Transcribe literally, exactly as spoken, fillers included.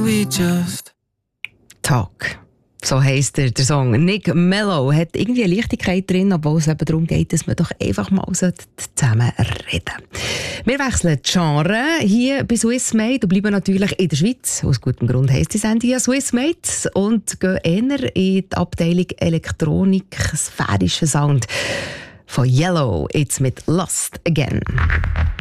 we just Talk. So heisst der, der Song. Nick Mello hat irgendwie eine Leichtigkeit drin, obwohl es eben darum geht, dass man doch einfach mal zusammen reden sollte. Wir wechseln die Genre hier bei Swissmade und bleiben natürlich in der Schweiz. Aus gutem Grund heisst die Sendung ja Swissmade und gehen eher in die Abteilung Elektronik, sphärischer Sound von Yellow, jetzt mit Lost Again.